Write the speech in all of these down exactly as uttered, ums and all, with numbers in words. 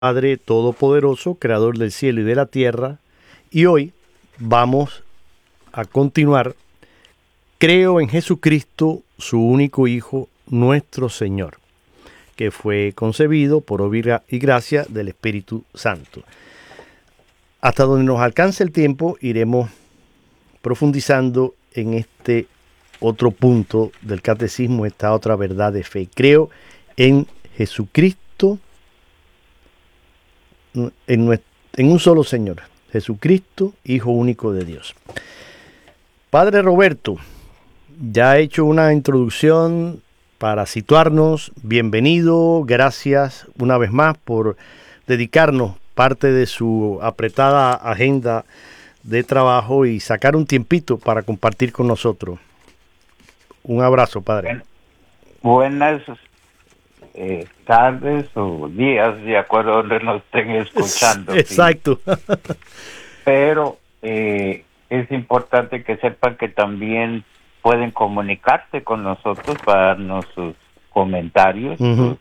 Padre Todopoderoso, Creador del cielo y de la tierra, y hoy vamos a continuar. Creo en Jesucristo, su único Hijo, nuestro Señor, que fue concebido por obra y gracia del Espíritu Santo. Hasta donde nos alcance el tiempo, iremos profundizando en este otro punto del catecismo, esta otra verdad de fe. Creo en Jesucristo, en, nuestro, en un solo Señor, Jesucristo, Hijo único de Dios. Padre Roberto, ya he hecho una introducción para situarnos. Bienvenido, gracias una vez más por dedicarnos parte de su apretada agenda de trabajo y sacar un tiempito para compartir con nosotros. Un abrazo, Padre. Buenas eh, tardes o días, de acuerdo a donde nos estén escuchando. Exacto. ¿Sí? Pero eh, es importante que sepan que también pueden comunicarse con nosotros para darnos sus comentarios, uh-huh. sus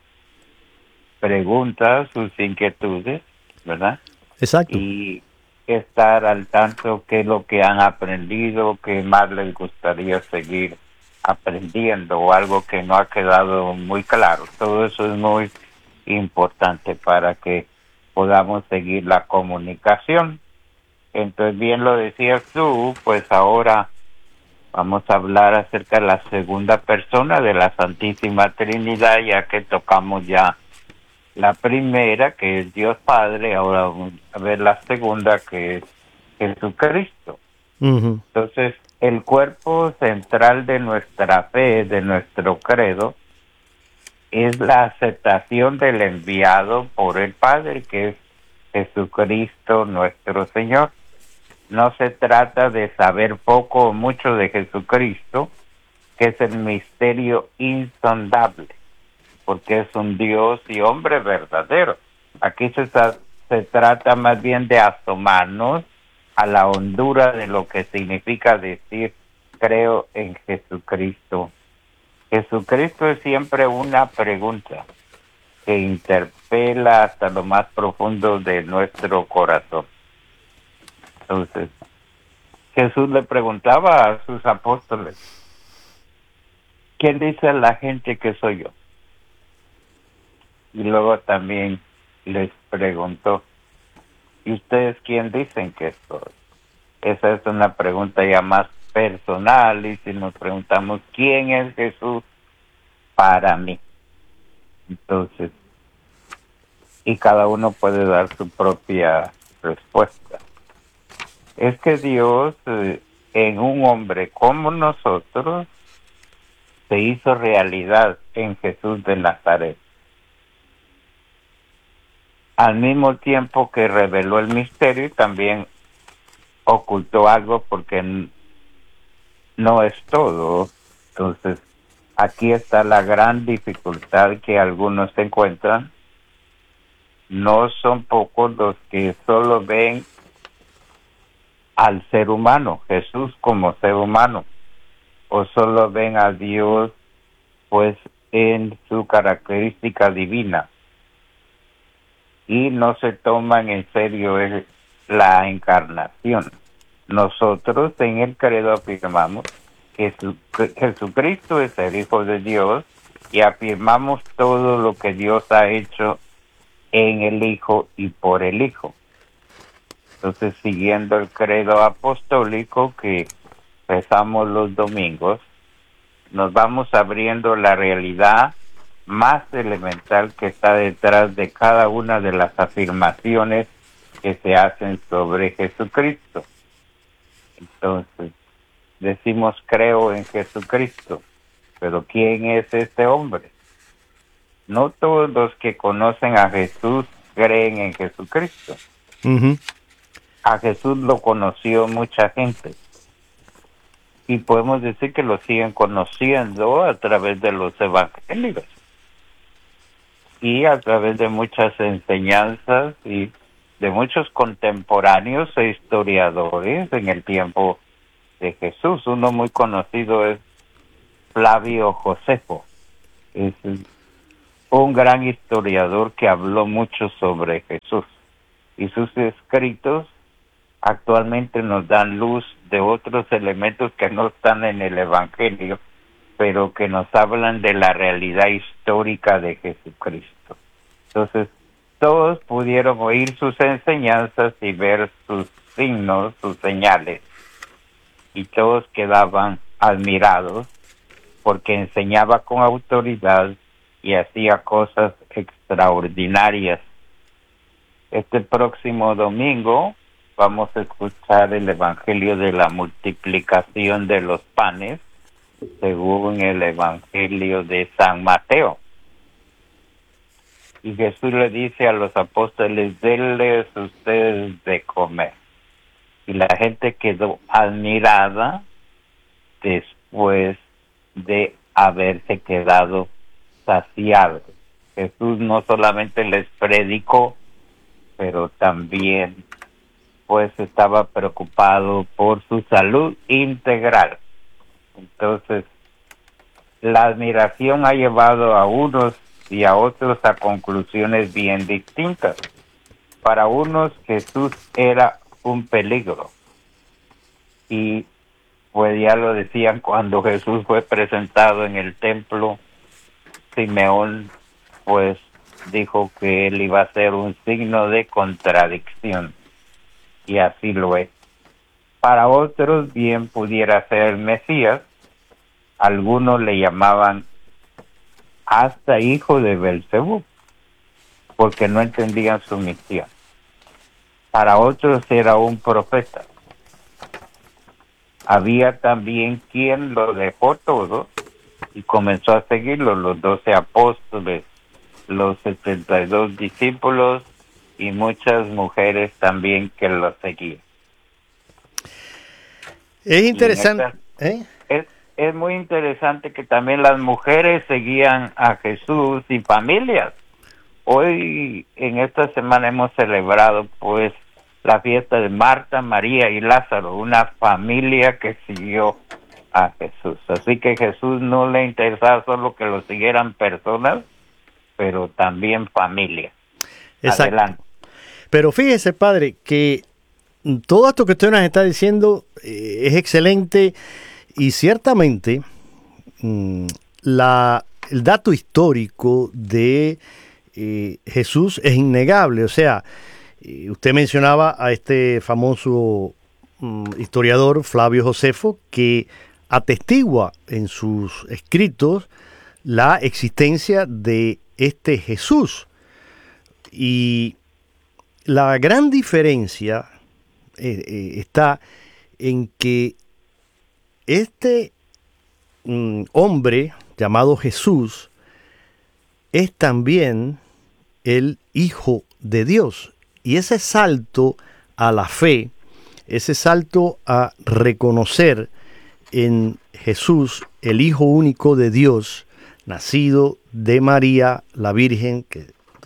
preguntas, sus inquietudes, ¿verdad? Exacto. Y estar al tanto qué es lo que han aprendido, qué más les gustaría seguir aprendiendo o algo que no ha quedado muy claro. Todo eso es muy importante para que podamos seguir la comunicación. Entonces, bien lo decías tú, pues ahora vamos a hablar acerca de la segunda persona de la Santísima Trinidad, ya que tocamos ya la primera, que es Dios Padre. Ahora vamos a ver la segunda, que es Jesucristo. Uh-huh. Entonces, el cuerpo central de nuestra fe, de nuestro credo, es la aceptación del enviado por el Padre, que es Jesucristo nuestro Señor. No se trata de saber poco o mucho de Jesucristo, que es el misterio insondable, porque es un Dios y hombre verdadero. Aquí se, se trata más bien de asomarnos a la hondura de lo que significa decir creo en Jesucristo. Jesucristo es siempre una pregunta que interpela hasta lo más profundo de nuestro corazón. Entonces, Jesús le preguntaba a sus apóstoles, ¿quién dice la gente que soy yo? Y luego también les preguntó, ¿y ustedes quién dicen que soy? Esa es una pregunta ya más personal, y si nos preguntamos, ¿quién es Jesús para mí? Entonces, y cada uno puede dar su propia respuesta. Es que Dios, eh, en un hombre como nosotros, se hizo realidad en Jesús de Nazaret. Al mismo tiempo que reveló el misterio, y también ocultó algo, porque no es todo. Entonces, aquí está la gran dificultad que algunos se encuentran. No son pocos los que solo ven al ser humano, Jesús como ser humano, o solo ven a Dios pues en su característica divina, y no se toman en serio el, la encarnación. Nosotros en el credo afirmamos que Jesucristo es el Hijo de Dios, y afirmamos todo lo que Dios ha hecho en el Hijo y por el Hijo. Entonces, siguiendo el credo apostólico que rezamos los domingos, nos vamos abriendo la realidad más elemental que está detrás de cada una de las afirmaciones que se hacen sobre Jesucristo. Entonces, decimos creo en Jesucristo, pero ¿quién es este hombre? No todos los que conocen a Jesús creen en Jesucristo. Uh-huh. A Jesús lo conoció mucha gente, y podemos decir que lo siguen conociendo a través de los evangelios y a través de muchas enseñanzas y de muchos contemporáneos e historiadores en el tiempo de Jesús. Uno muy conocido es Flavio Josefo. Es un gran historiador que habló mucho sobre Jesús. Y sus escritos actualmente nos dan luz de otros elementos que no están en el Evangelio, pero que nos hablan de la realidad histórica de Jesucristo. Entonces, todos pudieron oír sus enseñanzas y ver sus signos, sus señales, y todos quedaban admirados porque enseñaba con autoridad y hacía cosas extraordinarias. Este próximo domingo vamos a escuchar el Evangelio de la multiplicación de los panes, según el Evangelio de San Mateo. Y Jesús le dice a los apóstoles, denles ustedes de comer. Y la gente quedó admirada después de haberse quedado saciados. Jesús no solamente les predicó, pero también pues estaba preocupado por su salud integral. Entonces, la admiración ha llevado a unos y a otros a conclusiones bien distintas. Para unos, Jesús era un peligro. Y pues ya lo decían cuando Jesús fue presentado en el templo, Simeón pues dijo que él iba a ser un signo de contradicción. Y así lo es. Para otros bien pudiera ser el Mesías. Algunos le llamaban hasta hijo de Belcebú, porque no entendían su misión. Para otros era un profeta. Había también quien lo dejó todo y comenzó a seguirlo, los doce apóstoles, los setenta y dos discípulos y muchas mujeres también que lo seguían. Es interesante. Esta, ¿eh? es, es muy interesante que también las mujeres seguían a Jesús y familias. Hoy, en esta semana, hemos celebrado pues la fiesta de Marta, María y Lázaro, una familia que siguió a Jesús. Así que Jesús no le interesaba solo que lo siguieran personas, pero también familia. Exacto. Adelante. Pero fíjese, padre, que todo esto que usted nos está diciendo eh, es excelente y ciertamente mmm, la, el dato histórico de eh, Jesús es innegable. O sea, eh, usted mencionaba a este famoso mmm, historiador Flavio Josefo que atestigua en sus escritos la existencia de este Jesús. Y la gran diferencia eh, eh, está en que este mm, hombre llamado Jesús es también el Hijo de Dios. Y ese salto a la fe, ese salto a reconocer en Jesús el Hijo único de Dios, nacido de María, la Virgen, que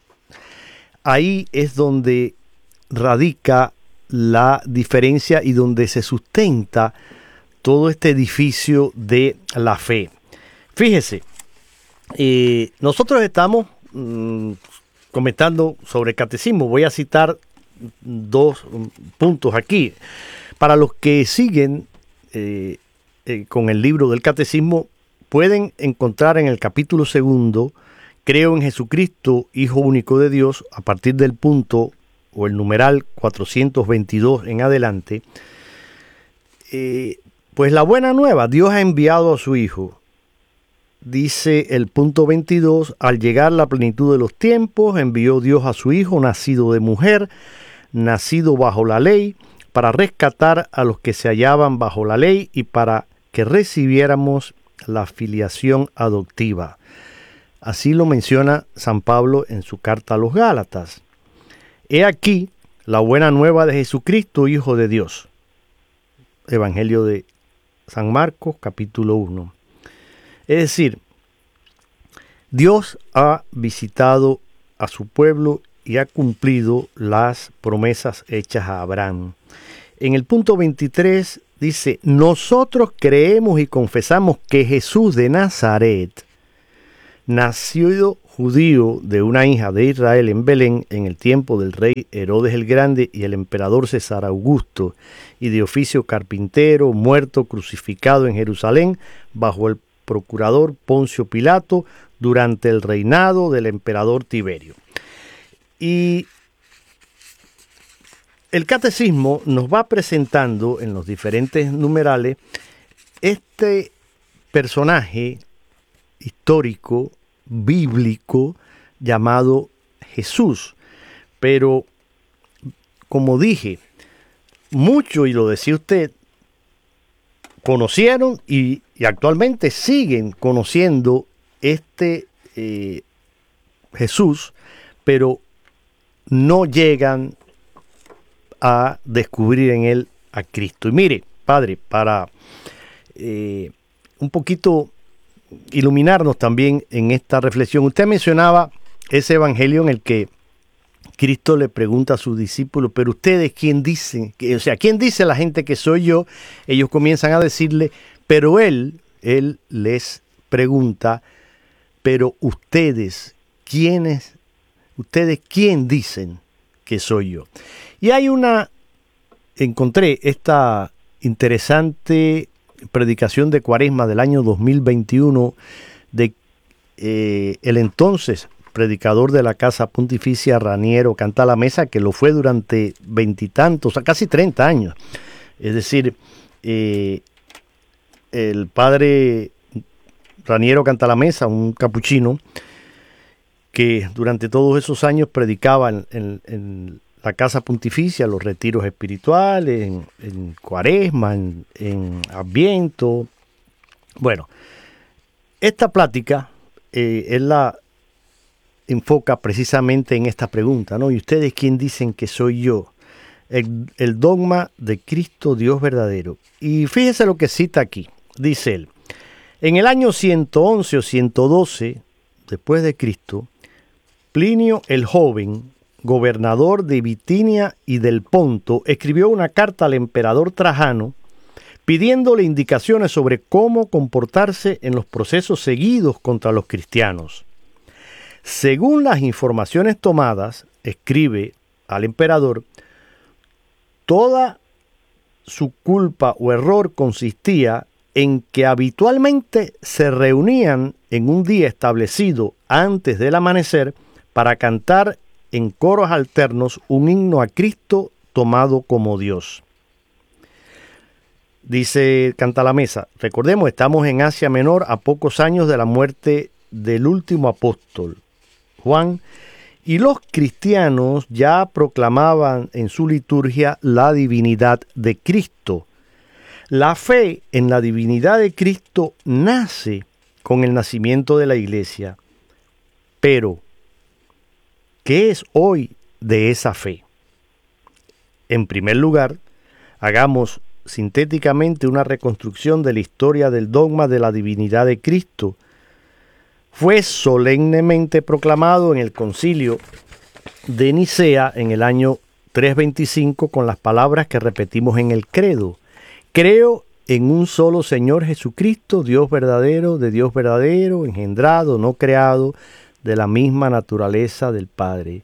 ahí es donde radica la diferencia y donde se sustenta todo este edificio de la fe. Fíjese, eh, nosotros estamos mmm, comentando sobre el catecismo. Voy a citar dos um, puntos aquí. Para los que siguen eh, eh, con el libro del catecismo, pueden encontrar en el capítulo segundo, Creo en Jesucristo, Hijo único de Dios, a partir del punto o el numeral cuatrocientos veintidós en adelante, eh, pues la buena nueva, Dios ha enviado a su Hijo. Dice el punto veintidós, al llegar la plenitud de los tiempos, envió Dios a su Hijo, nacido de mujer, nacido bajo la ley, para rescatar a los que se hallaban bajo la ley y para que recibiéramos la filiación adoptiva. Así lo menciona San Pablo en su carta a los Gálatas. He aquí la buena nueva de Jesucristo, Hijo de Dios. Evangelio de San Marcos, capítulo uno. Es decir, Dios ha visitado a su pueblo y ha cumplido las promesas hechas a Abraham. En el punto veintitrés dice, nosotros creemos y confesamos que Jesús de Nazaret, nacido judío de una hija de Israel en Belén en el tiempo del rey Herodes el Grande y el emperador César Augusto, y de oficio carpintero, muerto, crucificado en Jerusalén bajo el procurador Poncio Pilato durante el reinado del emperador Tiberio. Y el catecismo nos va presentando en los diferentes numerales este personaje histórico, bíblico, llamado Jesús. Pero, como dije, mucho, y lo decía usted, conocieron y, y actualmente siguen conociendo este eh, Jesús, pero no llegan a descubrir en él a Cristo. Y mire, Padre, para eh, un poquito iluminarnos también en esta reflexión, usted mencionaba ese evangelio en el que Cristo le pregunta a sus discípulos, pero ustedes, ¿quién dicen? O sea, ¿quién dice la gente que soy yo? Ellos comienzan a decirle, pero él, él les pregunta, pero ustedes, ¿quiénes? ¿Ustedes quién dicen que soy yo? Y hay una, encontré esta interesante predicación de Cuaresma del año dos mil veintiuno de eh, el entonces predicador de la Casa Pontificia Raniero Cantalamessa, que lo fue durante veintitantos, o sea, casi treinta años. Es decir, eh, el padre Raniero Cantalamessa, un capuchino, que durante todos esos años predicaba en, en, en la Casa Pontificia, los retiros espirituales, en, en Cuaresma, en, en Adviento. Bueno, esta plática eh, él la enfoca precisamente en esta pregunta, ¿no? ¿Y ustedes quién dicen que soy yo? El, el dogma de Cristo Dios verdadero. Y fíjese lo que cita aquí. Dice él, en el año ciento once o ciento doce después de Cristo, Plinio el joven, gobernador de Bitinia y del Ponto, escribió una carta al emperador Trajano pidiéndole indicaciones sobre cómo comportarse en los procesos seguidos contra los cristianos. Según las informaciones tomadas, escribe al emperador, toda su culpa o error consistía en que habitualmente se reunían en un día establecido antes del amanecer para cantar en coros alternos un himno a Cristo tomado como Dios. Dice Cantalamessa, recordemos, estamos en Asia Menor a pocos años de la muerte del último apóstol, Juan, y los cristianos ya proclamaban en su liturgia la divinidad de Cristo. La fe en la divinidad de Cristo nace con el nacimiento de la Iglesia, pero ¿qué es hoy de esa fe? En primer lugar, hagamos sintéticamente una reconstrucción de la historia del dogma de la divinidad de Cristo. Fue solemnemente proclamado en el concilio de Nicea en el año trescientos veinticinco con las palabras que repetimos en el credo. Creo en un solo Señor Jesucristo, Dios verdadero, de Dios verdadero, engendrado, no creado, de la misma naturaleza del Padre.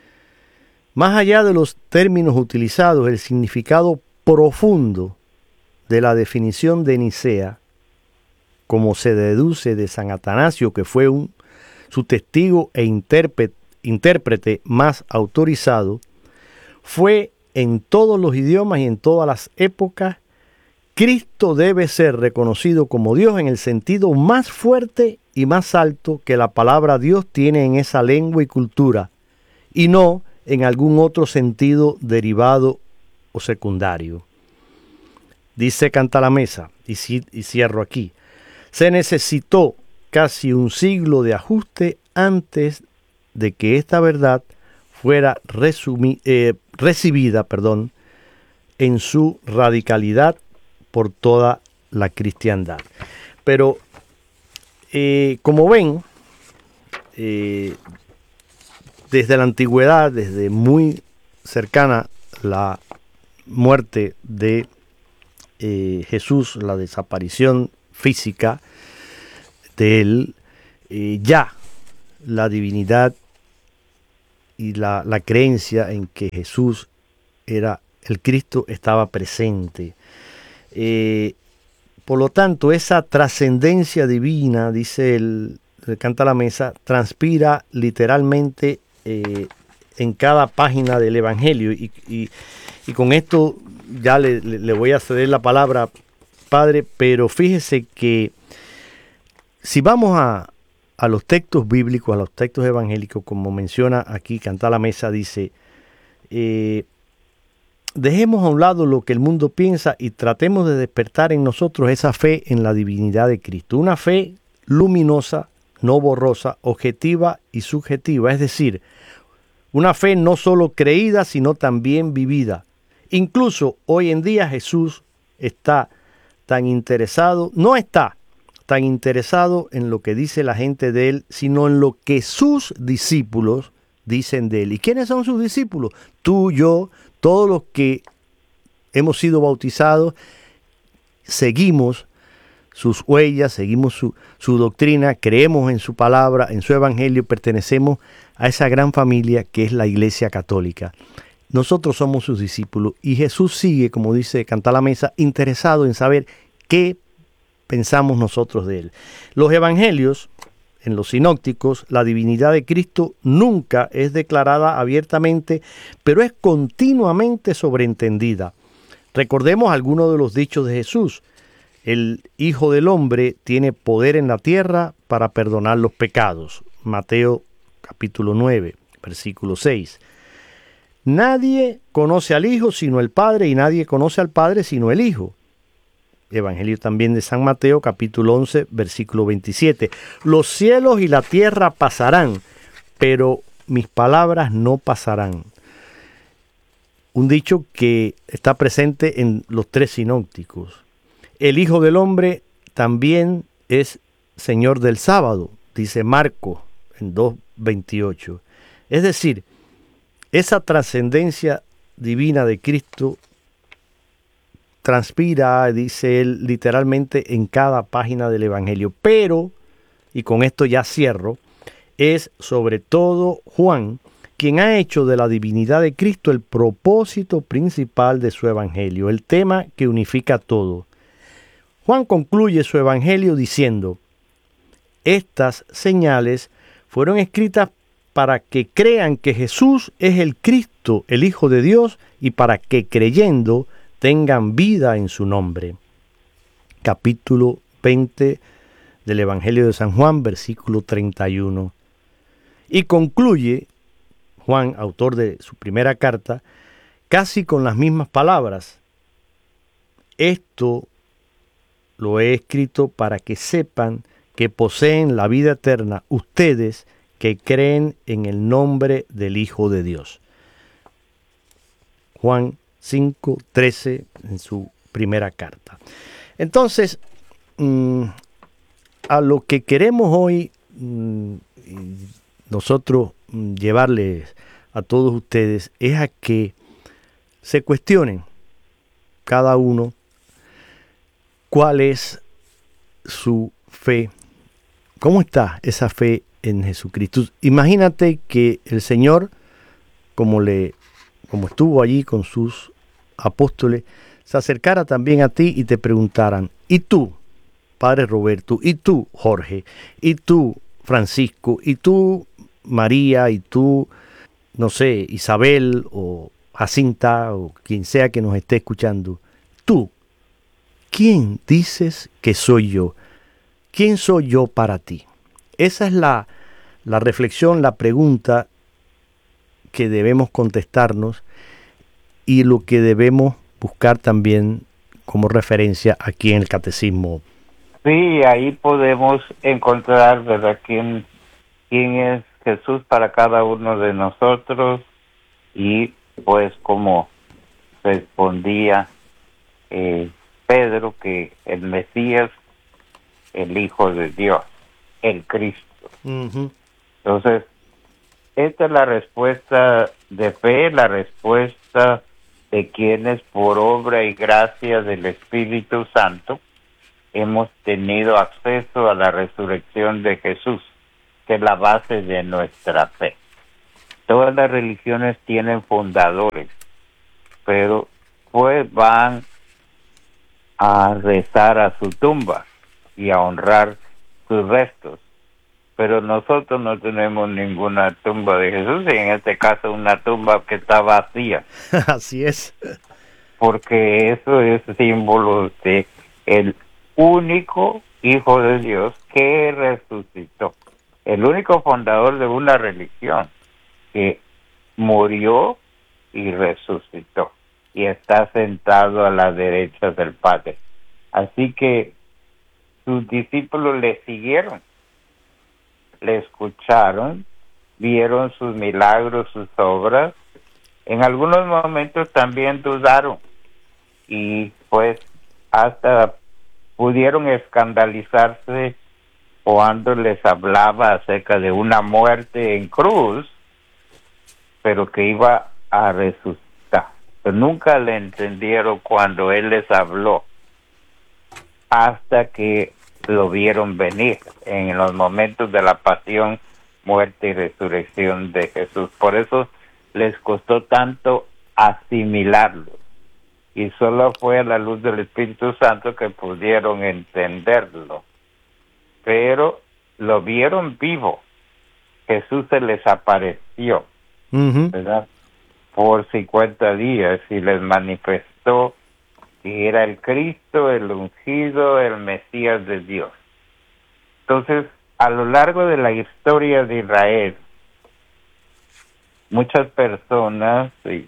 Más allá de los términos utilizados, el significado profundo de la definición de Nicea, como se deduce de San Atanasio, que fue un, su testigo e intérprete, intérprete más autorizado, fue en todos los idiomas y en todas las épocas, Cristo debe ser reconocido como Dios en el sentido más fuerte y más alto que la palabra Dios tiene en esa lengua y cultura, y no en algún otro sentido derivado o secundario. Dice Cantalamessa, y, y cierro aquí, se necesitó casi un siglo de ajuste antes de que esta verdad fuera resumi, eh, recibida perdón, en su radicalidad por toda la cristiandad. Pero, eh, como ven, eh, desde la antigüedad, desde muy cercana la muerte de eh, Jesús, la desaparición física de él, eh, ya la divinidad y la, la creencia en que Jesús era el Cristo estaba presente. Eh, por lo tanto, esa trascendencia divina, dice el, el Canta la Mesa, transpira literalmente eh, en cada página del Evangelio. Y, y, y con esto ya le, le, le voy a ceder la palabra, Padre, pero fíjese que si vamos a, a los textos bíblicos, a los textos evangélicos, como menciona aquí Canta la Mesa, dice, eh, dejemos a un lado lo que el mundo piensa y tratemos de despertar en nosotros esa fe en la divinidad de Cristo. Una fe luminosa, no borrosa, objetiva y subjetiva. Es decir, una fe no solo creída, sino también vivida. Incluso hoy en día Jesús está tan interesado, no está tan interesado en lo que dice la gente de él, sino en lo que sus discípulos dicen de él. ¿Y quiénes son sus discípulos? Tú, yo, todos los que hemos sido bautizados, seguimos sus huellas, seguimos su, su doctrina, creemos en su palabra, en su evangelio, pertenecemos a esa gran familia que es la Iglesia Católica. Nosotros somos sus discípulos y Jesús sigue, como dice Canta la Mesa, interesado en saber qué pensamos nosotros de él. Los evangelios, en los sinópticos, la divinidad de Cristo nunca es declarada abiertamente, pero es continuamente sobreentendida. Recordemos algunos de los dichos de Jesús. El Hijo del Hombre tiene poder en la tierra para perdonar los pecados. Mateo capítulo nueve, versículo seis. Nadie conoce al Hijo sino el Padre, y nadie conoce al Padre sino el Hijo. Evangelio también de San Mateo, capítulo once, versículo veintisiete. Los cielos y la tierra pasarán, pero mis palabras no pasarán. Un dicho que está presente en los tres sinópticos. El Hijo del Hombre también es Señor del sábado, dice Marcos en dos veintiocho. Es decir, esa trascendencia divina de Cristo transpira, dice él, literalmente en cada página del Evangelio. Pero, y con esto ya cierro, es sobre todo Juan quien ha hecho de la divinidad de Cristo el propósito principal de su Evangelio, el tema que unifica todo. Juan concluye su Evangelio diciendo, estas señales fueron escritas para que crean que Jesús es el Cristo, el Hijo de Dios, y para que creyendo tengan vida en su nombre. Capítulo veinte del Evangelio de San Juan, versículo treinta y uno. Y concluye Juan, autor de su primera carta, casi con las mismas palabras. Esto lo he escrito para que sepan que poseen la vida eterna ustedes que creen en el nombre del Hijo de Dios. Juan cinco trece en su primera carta. Entonces, mmm, a lo que queremos hoy mmm, nosotros mmm, llevarles a todos ustedes es a que se cuestionen cada uno cuál es su fe, cómo está esa fe en Jesucristo. Imagínate que el Señor, como le como estuvo allí con sus apóstoles, se acercara también a ti y te preguntaran, ¿y tú, Padre Roberto? ¿Y tú, Jorge? ¿Y tú, Francisco? ¿Y tú, María? ¿Y tú, no sé, Isabel o Jacinta o quien sea que nos esté escuchando? Tú, ¿quién dices que soy yo? ¿Quién soy yo para ti? Esa es la, la reflexión, la pregunta que debemos contestarnos y lo que debemos buscar también como referencia aquí en el Catecismo. Sí, ahí podemos encontrar, ¿verdad?, quién, quién es Jesús para cada uno de nosotros y pues como respondía eh, Pedro, que el Mesías, el Hijo de Dios, el Cristo. Uh-huh. Entonces, esta es la respuesta de fe, la respuesta de quienes por obra y gracia del Espíritu Santo hemos tenido acceso a la resurrección de Jesús, que es la base de nuestra fe. Todas las religiones tienen fundadores, pero pues van a rezar a su tumba y a honrar sus restos. Pero nosotros no tenemos ninguna tumba de Jesús, y en este caso una tumba que está vacía. Así es. Porque eso es símbolo de el único Hijo de Dios que resucitó. El único fundador de una religión que murió y resucitó. Y está sentado a la derecha del Padre. Así que sus discípulos le siguieron, le escucharon, vieron sus milagros, sus obras. En algunos momentos también dudaron y pues hasta pudieron escandalizarse cuando les hablaba acerca de una muerte en cruz, pero que iba a resucitar. Pero nunca le entendieron cuando él les habló, hasta que lo vieron venir en los momentos de la pasión, muerte y resurrección de Jesús. Por eso les costó tanto asimilarlo, y solo fue a la luz del Espíritu Santo que pudieron entenderlo. Pero lo vieron vivo. Jesús se les apareció, uh-huh. ¿verdad? Por cincuenta días y les manifestó que era el Cristo, el ungido, el Mesías de Dios. Entonces, a lo largo de la historia de Israel, muchas personas, sí,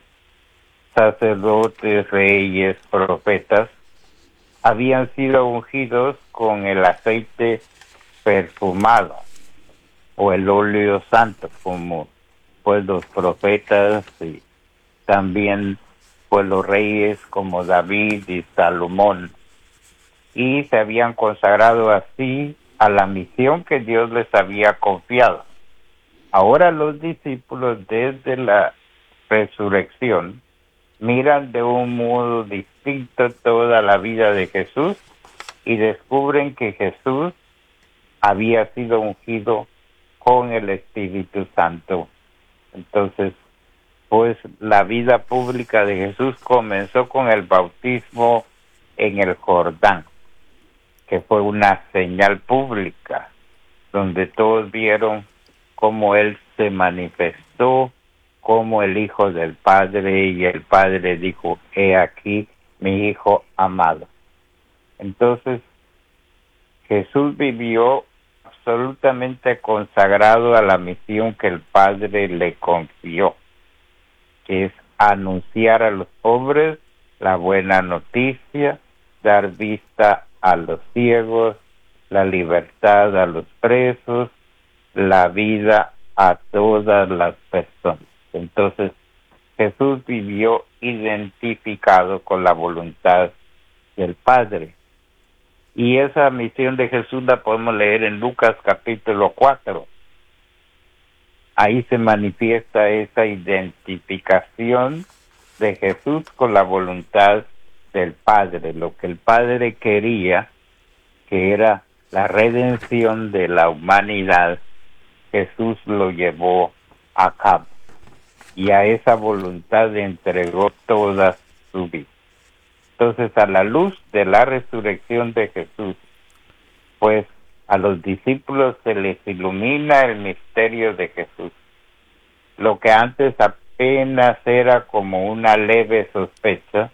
sacerdotes, reyes, profetas, habían sido ungidos con el aceite perfumado o el óleo santo, como pues los profetas y también pues los reyes como David y Salomón, y se habían consagrado así a la misión que Dios les había confiado. Ahora los discípulos, desde la resurrección, miran de un modo distinto toda la vida de Jesús y descubren que Jesús había sido ungido con el Espíritu Santo. Entonces, pues la vida pública de Jesús comenzó con el bautismo en el Jordán, que fue una señal pública, donde todos vieron cómo Él se manifestó como el Hijo del Padre, y el Padre dijo: he aquí mi Hijo amado. Entonces, Jesús vivió absolutamente consagrado a la misión que el Padre le confió, que es anunciar a los pobres la buena noticia, dar vista a los ciegos, la libertad a los presos, la vida a todas las personas. Entonces, Jesús vivió identificado con la voluntad del Padre. Y esa misión de Jesús la podemos leer en Lucas capítulo cuatro. Ahí se manifiesta esa identificación de Jesús con la voluntad del Padre. Lo que el Padre quería, que era la redención de la humanidad, Jesús lo llevó a cabo. Y a esa voluntad entregó toda su vida. Entonces, a la luz de la resurrección de Jesús, pues a los discípulos se les ilumina el misterio de Jesús. Lo que antes apenas era como una leve sospecha,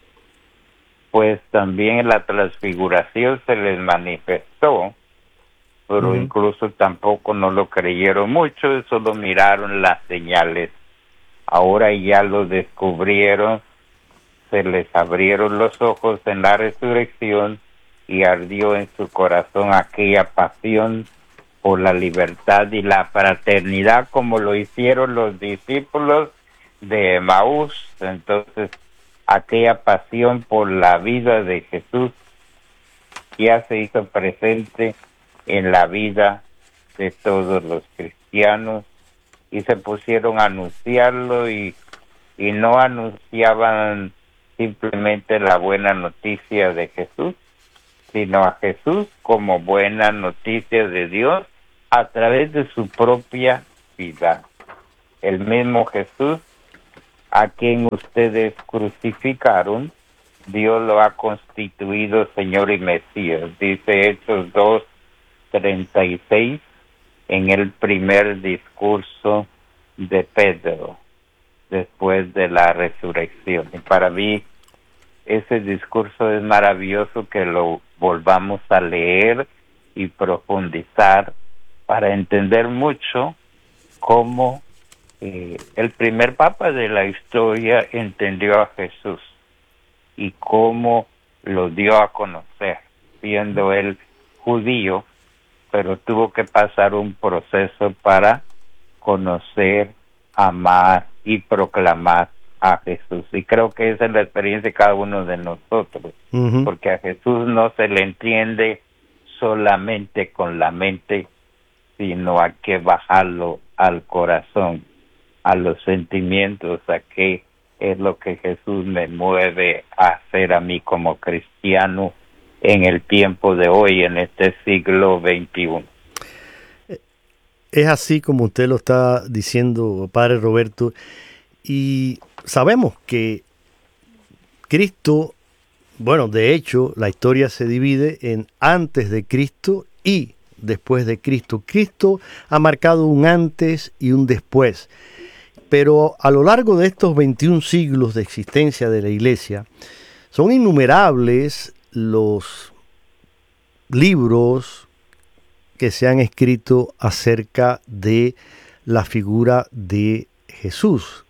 pues también en la transfiguración se les manifestó, pero uh-huh. incluso tampoco no lo creyeron mucho, solo miraron las señales. Ahora ya lo descubrieron, se les abrieron los ojos en la resurrección y ardió en su corazón aquella pasión por la libertad y la fraternidad, como lo hicieron los discípulos de Emaús. Entonces, aquella pasión por la vida de Jesús ya se hizo presente en la vida de todos los cristianos, y se pusieron a anunciarlo, y, y no anunciaban simplemente la buena noticia de Jesús, sino a Jesús como buena noticia de Dios a través de su propia vida. El mismo Jesús, a quien ustedes crucificaron, Dios lo ha constituido Señor y Mesías. Dice Hechos dos, treinta y seis, en el primer discurso de Pedro, después de la resurrección. Y para mí, ese discurso es maravilloso que lo volvamos a leer y profundizar para entender mucho cómo eh, el primer papa de la historia entendió a Jesús y cómo lo dio a conocer, siendo él judío, pero tuvo que pasar un proceso para conocer, amar y proclamar a Jesús. Y creo que esa es la experiencia de cada uno de nosotros, uh-huh. porque a Jesús no se le entiende solamente con la mente, sino hay que bajarlo al corazón, a los sentimientos, a qué es lo que Jesús me mueve a hacer a mí como cristiano en el tiempo de hoy, en este siglo veintiuno. Es así como usted lo está diciendo, Padre Roberto, y sabemos que Cristo, bueno, de hecho, la historia se divide en antes de Cristo y después de Cristo. Cristo ha marcado un antes y un después, pero a lo largo de estos veintiún siglos de existencia de la Iglesia, son innumerables los libros que se han escrito acerca de la figura de Jesús.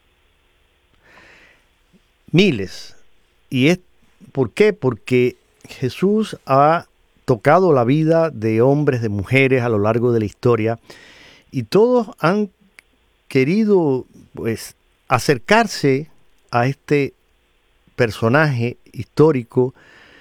Miles. ¿Y es por qué? Porque Jesús ha tocado la vida de hombres, de mujeres a lo largo de la historia, y todos han querido, pues, acercarse a este personaje histórico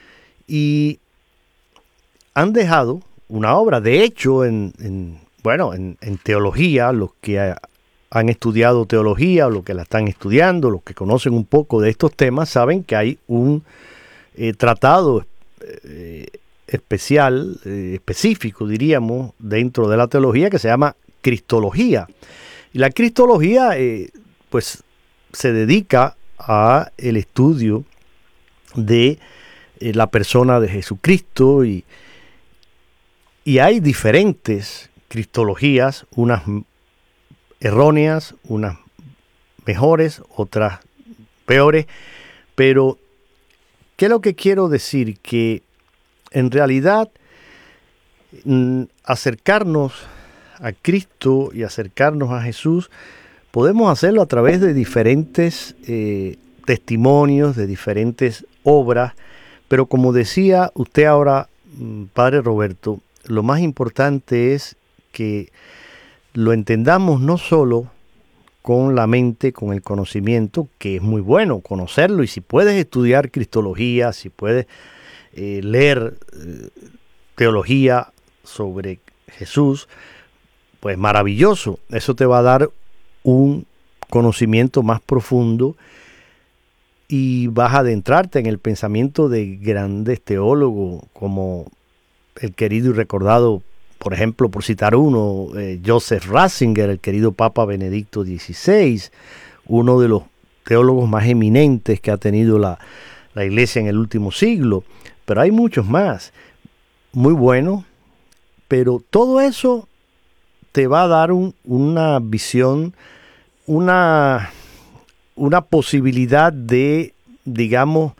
y han dejado una obra. De hecho, en, en bueno, en, en teología, los que ha, han estudiado teología o los que la están estudiando, los que conocen un poco de estos temas, saben que hay un eh, tratado eh, especial, eh, específico, diríamos, dentro de la teología que se llama Cristología. Y la Cristología, eh, pues, se dedica a el estudio de eh, la persona de Jesucristo y Y hay diferentes cristologías, unas erróneas, unas mejores, otras peores. Pero, ¿qué es lo que quiero decir? Que en realidad mm, acercarnos a Cristo y acercarnos a Jesús, podemos hacerlo a través de diferentes eh, testimonios, de diferentes obras. Pero como decía usted ahora, Padre Roberto, lo más importante es que lo entendamos no solo con la mente, con el conocimiento, que es muy bueno conocerlo, y si puedes estudiar cristología, si puedes eh, leer eh, teología sobre Jesús, pues maravilloso, eso te va a dar un conocimiento más profundo y vas a adentrarte en el pensamiento de grandes teólogos como el querido y recordado, por ejemplo, por citar uno, eh, Joseph Ratzinger, el querido Papa Benedicto dieciséis, uno de los teólogos más eminentes que ha tenido la, la Iglesia en el último siglo. Pero hay muchos más, muy buenos, pero todo eso te va a dar un, una visión, una, una posibilidad de, digamos,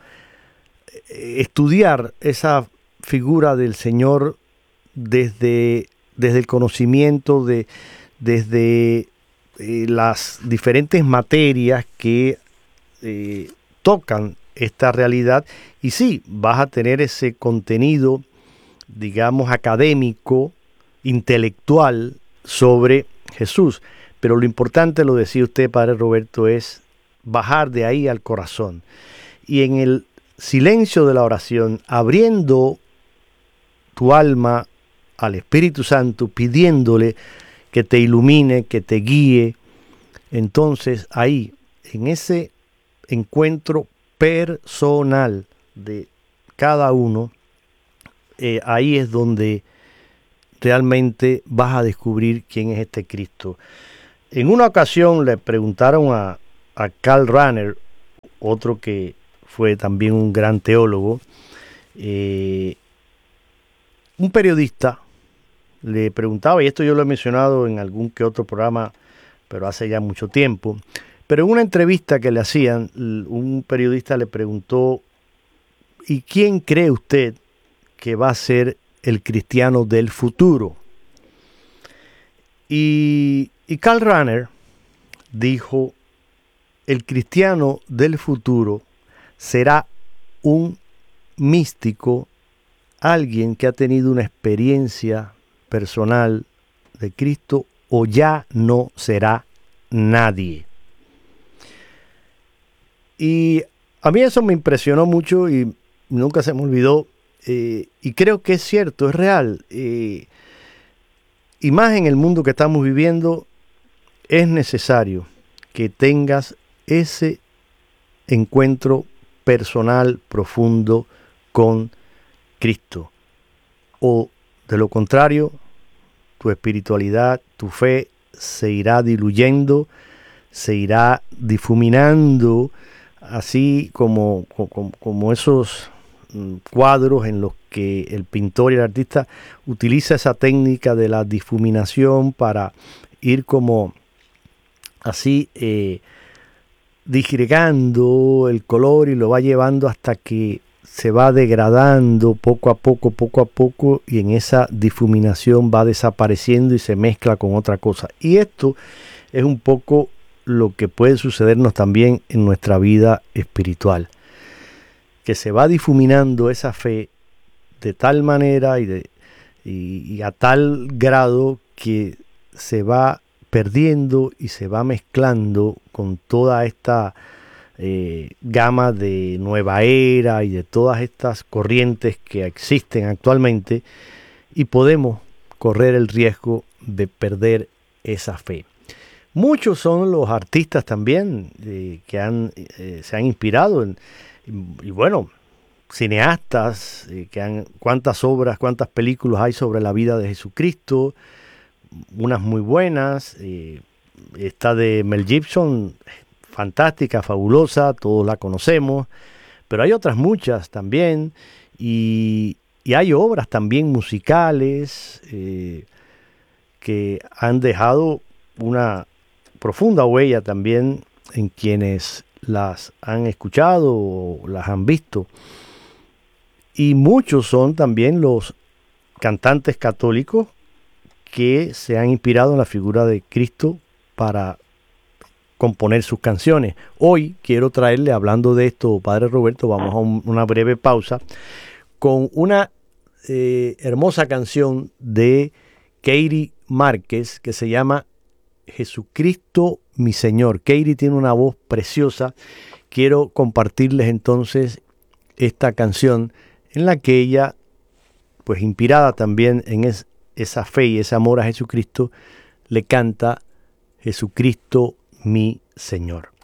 estudiar esa figura del Señor desde, desde el conocimiento, de, desde eh, las diferentes materias que eh, tocan esta realidad. Y sí, vas a tener ese contenido, digamos, académico, intelectual sobre Jesús. Pero lo importante, lo decía usted, Padre Roberto, es bajar de ahí al corazón. Y en el silencio de la oración, abriendo tu alma al Espíritu Santo, pidiéndole que te ilumine, que te guíe. Entonces ahí, en ese encuentro personal de cada uno, eh, ahí es donde realmente vas a descubrir quién es este Cristo. En una ocasión le preguntaron a, a Karl Rahner, otro que fue también un gran teólogo, eh, un periodista le preguntaba, y esto yo lo he mencionado en algún que otro programa, pero hace ya mucho tiempo, pero en una entrevista que le hacían, un periodista le preguntó, ¿y quién cree usted que va a ser el cristiano del futuro? Y, y Karl Rahner dijo, el cristiano del futuro será un místico, alguien que ha tenido una experiencia personal de Cristo, o ya no será nadie. Y a mí eso me impresionó mucho y nunca se me olvidó, eh, y creo que es cierto, es real. Eh, y más en el mundo que estamos viviendo, es necesario que tengas ese encuentro personal, profundo con Cristo. O de lo contrario, tu espiritualidad, tu fe se irá diluyendo, se irá difuminando, así como, como, como esos cuadros en los que el pintor y el artista utiliza esa técnica de la difuminación para ir como así eh, disgregando el color y lo va llevando hasta que se va degradando poco a poco, poco a poco, y en esa difuminación va desapareciendo y se mezcla con otra cosa. Y esto es un poco lo que puede sucedernos también en nuestra vida espiritual, que se va difuminando esa fe de tal manera y, de, y, y a tal grado que se va perdiendo y se va mezclando con toda esta eh, gama de nueva era y de todas estas corrientes que existen actualmente, y podemos correr el riesgo de perder esa fe. Muchos son los artistas también eh, que han, eh, se han inspirado en, y, y bueno, cineastas eh, que han, cuántas obras, cuántas películas hay sobre la vida de Jesucristo, unas muy buenas, eh, esta de Mel Gibson, fantástica, fabulosa, todos la conocemos, pero hay otras muchas también, y, y hay obras también musicales eh, que han dejado una profunda huella también en quienes las han escuchado o las han visto. Y muchos son también los cantantes católicos que se han inspirado en la figura de Cristo para componer sus canciones. Hoy quiero traerle, hablando de esto, Padre Roberto, vamos a un, una breve pausa, con una eh, hermosa canción de Katie Márquez que se llama Jesucristo mi Señor. Katie tiene una voz preciosa. Quiero compartirles entonces esta canción en la que ella, pues inspirada también en es, esa fe y ese amor a Jesucristo, le canta Jesucristo mi Señor.